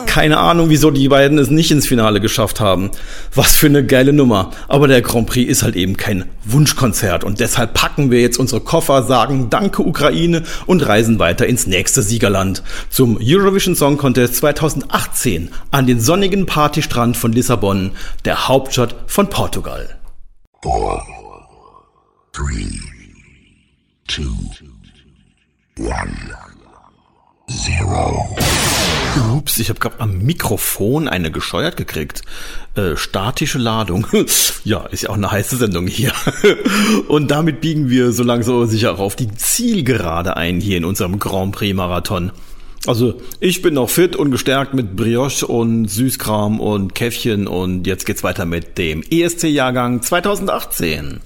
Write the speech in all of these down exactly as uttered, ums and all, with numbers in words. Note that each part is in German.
Keine Ahnung, wieso die beiden es nicht ins Finale geschafft haben. Was für eine geile Nummer. Aber der Grand Prix ist halt eben kein Wunschkonzert und deshalb packen wir jetzt unsere Koffer, sagen Danke Ukraine und reisen weiter ins nächste Siegerland. Zum Eurovision Song Contest zweitausendachtzehn an den sonnigen Partystrand von Lissabon, der Hauptstadt von Portugal. Four, three, two, one, zero. Ups, ich habe gerade am Mikrofon eine gescheuert gekriegt. Äh, statische Ladung. Ja, ist ja auch eine heiße Sendung hier. Und damit biegen wir so langsam aber sicher auch auf die Zielgerade ein hier in unserem Grand Prix Marathon. Also ich bin noch fit und gestärkt mit Brioche und Süßkram und Käffchen und jetzt geht's weiter mit dem E S C-Jahrgang zweitausendachtzehn.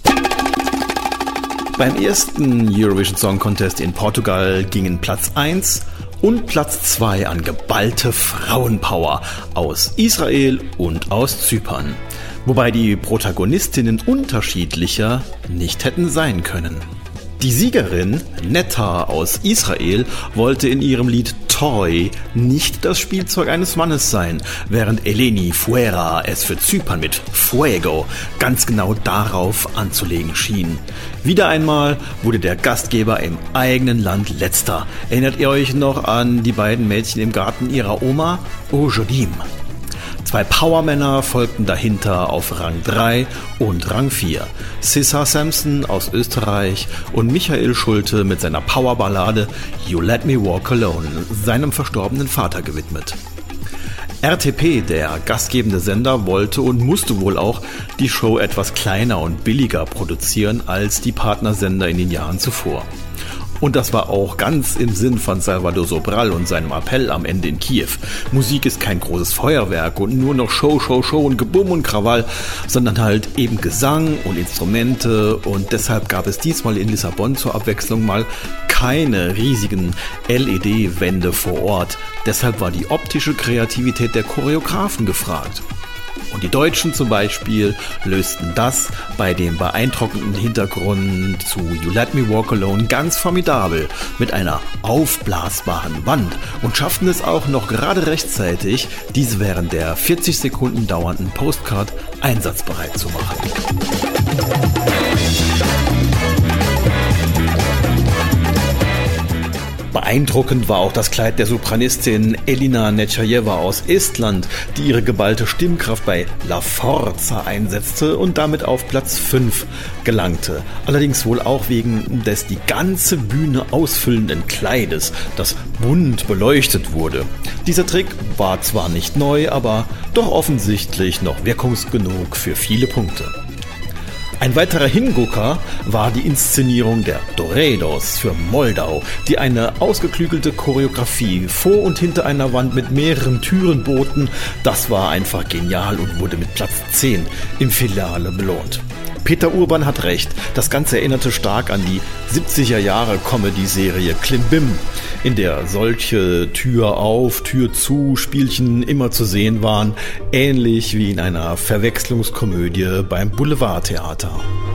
Beim ersten Eurovision Song Contest in Portugal gingen Platz eins und Platz zwei an geballte Frauenpower aus Israel und aus Zypern. Wobei die Protagonistinnen unterschiedlicher nicht hätten sein können. Die Siegerin, Netta aus Israel, wollte in ihrem Lied Toy nicht das Spielzeug eines Mannes sein, während Eleni Fuera es für Zypern mit Fuego ganz genau darauf anzulegen schien. Wieder einmal wurde der Gastgeber im eigenen Land Letzter. Erinnert ihr euch noch an die beiden Mädchen im Garten ihrer Oma? Oh, Jodim. Zwei Powermänner folgten dahinter auf Rang drei und Rang vier. Sissa Samson aus Österreich und Michael Schulte mit seiner Powerballade You Let Me Walk Alone, seinem verstorbenen Vater gewidmet. R T P, der gastgebende Sender, wollte und musste wohl auch die Show etwas kleiner und billiger produzieren als die Partnersender in den Jahren zuvor. Und das war auch ganz im Sinn von Salvador Sobral und seinem Appell am Ende in Kiew. Musik ist kein großes Feuerwerk und nur noch Show, Show, Show und Gebumm und Krawall, sondern halt eben Gesang und Instrumente. Und deshalb gab es diesmal in Lissabon zur Abwechslung mal keine riesigen L E D-Wände vor Ort. Deshalb war die optische Kreativität der Choreografen gefragt. Und die Deutschen zum Beispiel lösten das bei dem beeindruckenden Hintergrund zu You Let Me Walk Alone ganz formidabel mit einer aufblasbaren Wand und schafften es auch noch gerade rechtzeitig, diese während der vierzig Sekunden dauernden Postcard einsatzbereit zu machen. Beeindruckend war auch das Kleid der Sopranistin Elina Nechaeva aus Estland, die ihre geballte Stimmkraft bei La Forza einsetzte und damit auf Platz fünf gelangte. Allerdings wohl auch wegen des die ganze Bühne ausfüllenden Kleides, das bunt beleuchtet wurde. Dieser Trick war zwar nicht neu, aber doch offensichtlich noch wirkungsgenug für viele Punkte. Ein weiterer Hingucker war die Inszenierung der Toreros für Moldau, die eine ausgeklügelte Choreografie vor und hinter einer Wand mit mehreren Türen boten. Das war einfach genial und wurde mit Platz zehn im Finale belohnt. Peter Urban hat recht, das Ganze erinnerte stark an die siebziger Jahre Comedy-Serie Klimbim, in der solche Tür auf, Tür zu Spielchen immer zu sehen waren, ähnlich wie in einer Verwechslungskomödie beim Boulevardtheater.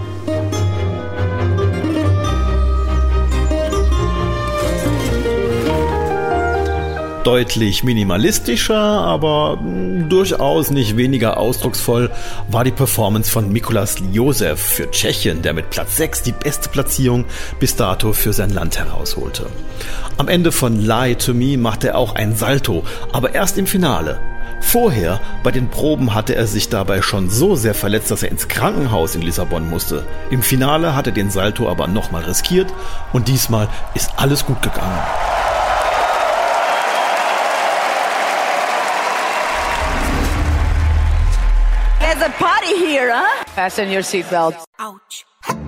Deutlich minimalistischer, aber mh, durchaus nicht weniger ausdrucksvoll war die Performance von Mikolas Josef für Tschechien, der mit Platz sechs die beste Platzierung bis dato für sein Land herausholte. Am Lie von Lie to Me machte er auch ein Salto, aber erst im Finale. Vorher, bei den Proben, hatte er sich dabei schon so sehr verletzt, dass er ins Krankenhaus in Lissabon musste. Im Finale hat er den Salto aber nochmal riskiert und diesmal ist alles gut gegangen. There's a party here, huh? Fasten your seatbelts. Ouch.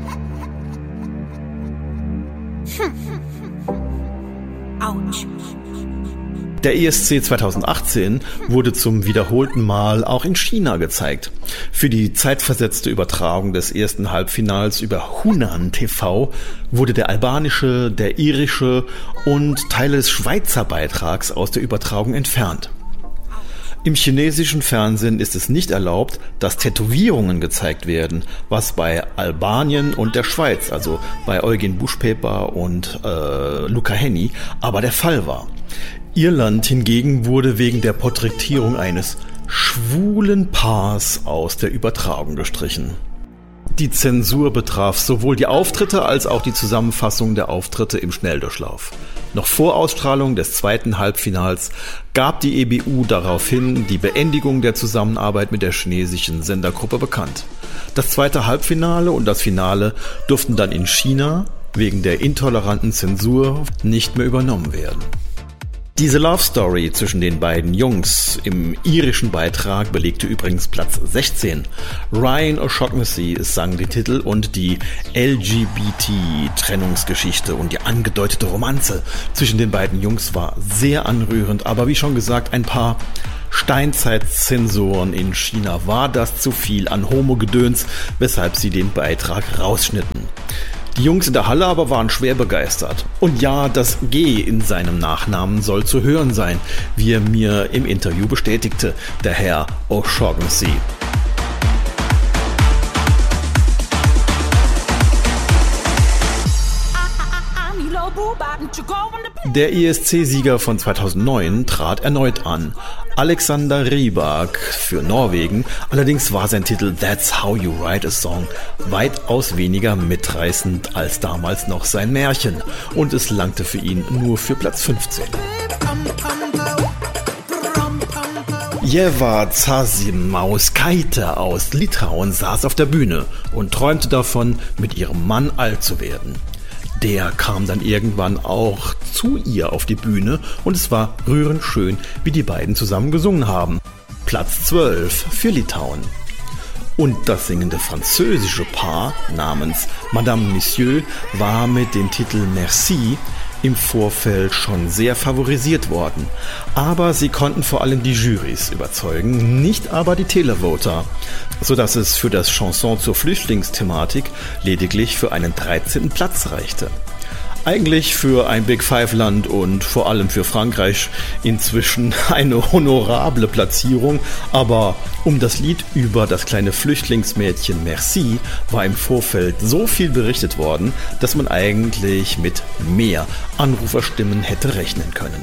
Ouch. Der E S C zweitausendachtzehn wurde zum wiederholten Mal auch in China gezeigt. Für die zeitversetzte Übertragung des ersten Halbfinals über Hunan T V wurde der albanische, der irische und Teile des Schweizer Beitrags aus der Übertragung entfernt. Im chinesischen Fernsehen ist es nicht erlaubt, dass Tätowierungen gezeigt werden, was bei Albanien und der Schweiz, also bei Eugen Buschpeper und äh, Luca Henny, aber der Fall war. Irland hingegen wurde wegen der Porträtierung eines schwulen Paars aus der Übertragung gestrichen. Die Zensur betraf sowohl die Auftritte als auch die Zusammenfassung der Auftritte im Schnelldurchlauf. Noch vor Ausstrahlung des zweiten Halbfinals gab die E B U daraufhin die Beendigung der Zusammenarbeit mit der chinesischen Sendergruppe bekannt. Das zweite Halbfinale und das Finale durften dann in China wegen der intoleranten Zensur nicht mehr übernommen werden. Diese Love Story zwischen den beiden Jungs im irischen Beitrag belegte übrigens Platz sechzehn. Ryan O'Shaughnessy sang den Titel und die L G B T-Trennungsgeschichte und die angedeutete Romanze zwischen den beiden Jungs war sehr anrührend, aber wie schon gesagt, ein paar Steinzeit-Zensoren in China war das zu viel an Homo-Gedöns, weshalb sie den Beitrag rausschnitten. Die Jungs in der Halle aber waren schwer begeistert. Und ja, das G in seinem Nachnamen soll zu hören sein, wie er mir im Interview bestätigte, der Herr O'Shaughnessy. Der E S C-Sieger von zweitausendneun trat erneut an, Alexander Rybak für Norwegen, allerdings war sein Titel That's How You Write a Song weitaus weniger mitreißend als damals noch sein Märchen und es langte für ihn nur für Platz fünfzehn. Ieva Zasimauskaite aus Litauen saß auf der Bühne und träumte davon, mit ihrem Mann alt zu werden. Der kam dann irgendwann auch zu ihr auf die Bühne und es war rührend schön, wie die beiden zusammen gesungen haben. Platz zwölf für Litauen. Und das singende französische Paar namens Madame Monsieur war mit dem Titel Merci im Vorfeld schon sehr favorisiert worden. Aber sie konnten vor allem die Jurys überzeugen, nicht aber die Televoter, sodass es für das Chanson zur Flüchtlingsthematik lediglich für einen dreizehnten Platz reichte. Eigentlich für ein Big Five-Land und vor allem für Frankreich inzwischen eine honorable Platzierung, aber um das Lied über das kleine Flüchtlingsmädchen Merci war im Vorfeld so viel berichtet worden, dass man eigentlich mit mehr Anruferstimmen hätte rechnen können.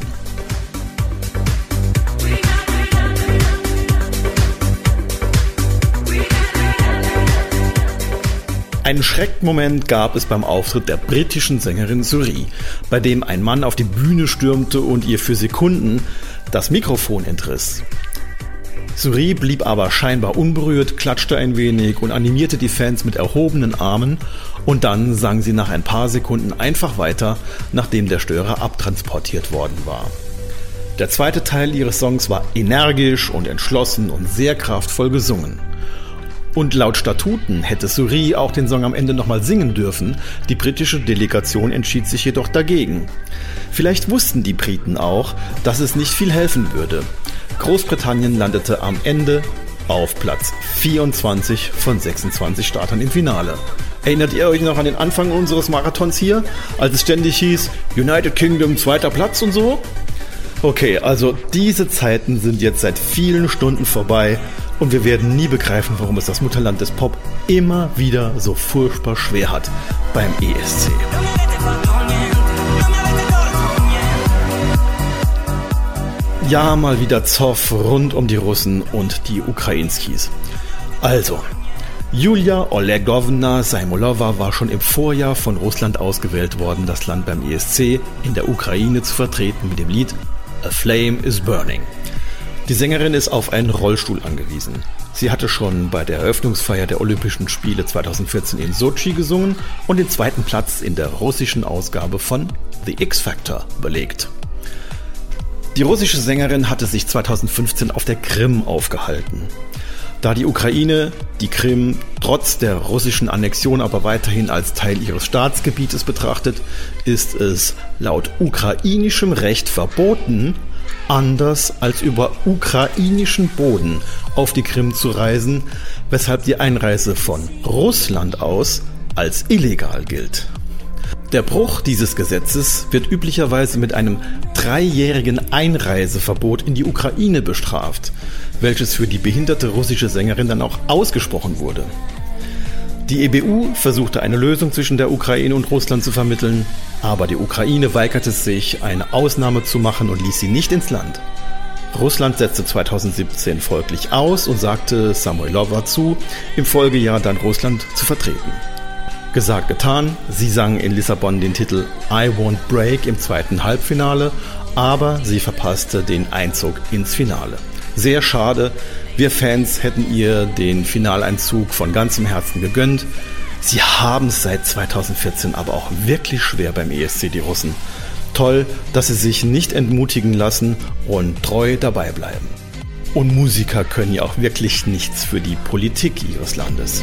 Einen Schreckmoment gab es beim Auftritt der britischen Sängerin Suri, bei dem ein Mann auf die Bühne stürmte und ihr für Sekunden das Mikrofon entriss. Suri blieb aber scheinbar unberührt, klatschte ein wenig und animierte die Fans mit erhobenen Armen und dann sang sie nach ein paar Sekunden einfach weiter, nachdem der Störer abtransportiert worden war. Der zweite Teil ihres Songs war energisch und entschlossen und sehr kraftvoll gesungen. Und laut Statuten hätte Suri auch den Song am Ende nochmal singen dürfen, die britische Delegation entschied sich jedoch dagegen. Vielleicht wussten die Briten auch, dass es nicht viel helfen würde. Großbritannien landete am Ende auf Platz vierundzwanzig von sechsundzwanzig Startern im Finale. Erinnert ihr euch noch an den Anfang unseres Marathons hier, als es ständig hieß, United Kingdom zweiter Platz und so? Okay, also diese Zeiten sind jetzt seit vielen Stunden vorbei und wir werden nie begreifen, warum es das Mutterland des Pop immer wieder so furchtbar schwer hat beim E S C. Ja, mal wieder Zoff rund um die Russen und die Ukrainskis. Also, Julia Olegowna Saimolova war schon im Vorjahr von Russland ausgewählt worden, das Land beim E S C in der Ukraine zu vertreten mit dem Lied A Flame is Burning. Die Sängerin ist auf einen Rollstuhl angewiesen. Sie hatte schon bei der Eröffnungsfeier der Olympischen Spiele zweitausendvierzehn in Sochi gesungen und den zweiten Platz in der russischen Ausgabe von The X-Factor belegt. Die russische Sängerin hatte sich zweitausendfünfzehn auf der Krim aufgehalten. Da die Ukraine die Krim trotz der russischen Annexion aber weiterhin als Teil ihres Staatsgebietes betrachtet, ist es laut ukrainischem Recht verboten, anders als über ukrainischen Boden auf die Krim zu reisen, weshalb die Einreise von Russland aus als illegal gilt. Der Bruch dieses Gesetzes wird üblicherweise mit einem dreijährigen Einreiseverbot in die Ukraine bestraft, welches für die behinderte russische Sängerin dann auch ausgesprochen wurde. Die E B U versuchte eine Lösung zwischen der Ukraine und Russland zu vermitteln, aber die Ukraine weigerte sich, eine Ausnahme zu machen und ließ sie nicht ins Land. Russland setzte zweitausendsiebzehn folglich aus und sagte Samoylova zu, im Folgejahr dann Russland zu vertreten. Gesagt, getan, sie sang in Lissabon den Titel I Won't Break im zweiten Halbfinale, aber sie verpasste den Einzug ins Finale. Sehr schade, wir Fans hätten ihr den Finaleinzug von ganzem Herzen gegönnt. Sie haben es seit zweitausendvierzehn aber auch wirklich schwer beim E S C, die Russen. Toll, dass sie sich nicht entmutigen lassen und treu dabei bleiben. Und Musiker können ja auch wirklich nichts für die Politik ihres Landes.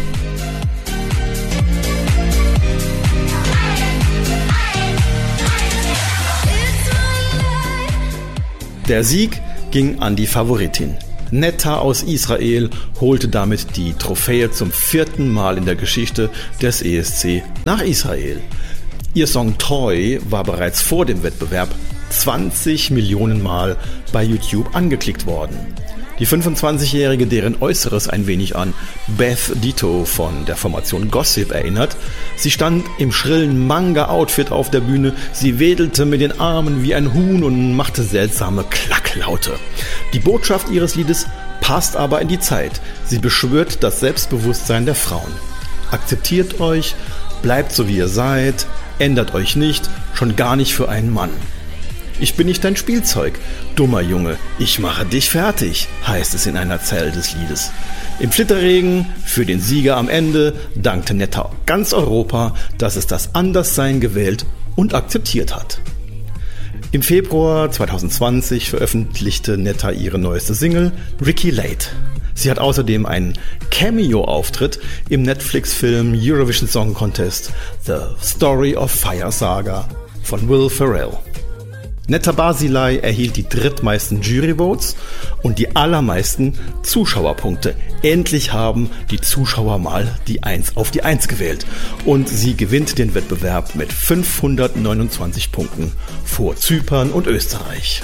Der Sieg ging an die Favoritin. Netta aus Israel holte damit die Trophäe zum vierten Mal in der Geschichte des E S C nach Israel. Ihr Song Toy war bereits vor dem Wettbewerb zwanzig Millionen Mal bei YouTube angeklickt worden. Die fünfundzwanzigjährige, deren Äußeres ein wenig an Beth Ditto von der Formation Gossip erinnert, sie stand im schrillen Manga-Outfit auf der Bühne, sie wedelte mit den Armen wie ein Huhn und machte seltsame Klacklaute. Die Botschaft ihres Liedes passt aber in die Zeit. Sie beschwört das Selbstbewusstsein der Frauen. Akzeptiert euch, bleibt so wie ihr seid, ändert euch nicht, schon gar nicht für einen Mann. Ich bin nicht dein Spielzeug, dummer Junge, ich mache dich fertig, heißt es in einer Zeile des Liedes. Im Flitterregen, für den Sieger am Ende, dankte Netta ganz Europa, dass es das Anderssein gewählt und akzeptiert hat. Im Februar zweitausendzwanzig veröffentlichte Netta ihre neueste Single, Ricky Late. Sie hat außerdem einen Cameo-Auftritt im Netflix-Film Eurovision Song Contest, The Story of Fire Saga von Will Ferrell. Netta Barzilay erhielt die drittmeisten Juryvotes und die allermeisten Zuschauerpunkte. Endlich haben die Zuschauer mal die Eins auf die Eins gewählt. Und sie gewinnt den Wettbewerb mit fünfhundertneunundzwanzig Punkten vor Zypern und Österreich.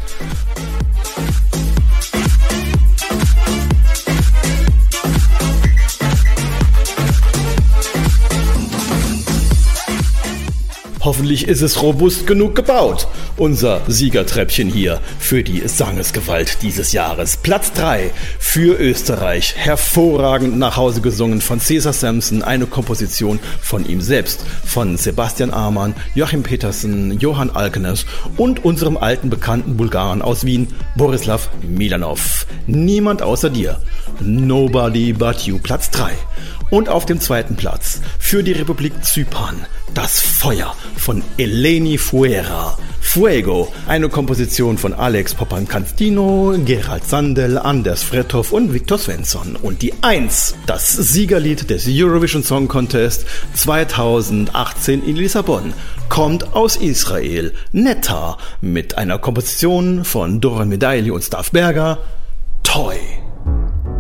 Hoffentlich ist es robust genug gebaut. Unser Siegertreppchen hier für die Sangesgewalt dieses Jahres. Platz drei für Österreich. Hervorragend nach Hause gesungen von Cesar Sampson. Eine Komposition von ihm selbst. Von Sebastian Amann, Joachim Petersen, Johann Alkenes und unserem alten bekannten Bulgaren aus Wien, Borislav Milanov. Niemand außer dir. Nobody but you. Platz drei. Und auf dem zweiten Platz für die Republik Zypern das Feuer von Eleni Fuera. Fuego, eine Komposition von Alex Papankastino, Gerald Sandel, Anders Frethoff und Viktor Svensson. Und die Eins, das Siegerlied des Eurovision Song Contest zweitausendachtzehn in Lissabon, kommt aus Israel. Netta mit einer Komposition von Doron Medaili und Stav Berger. Toy.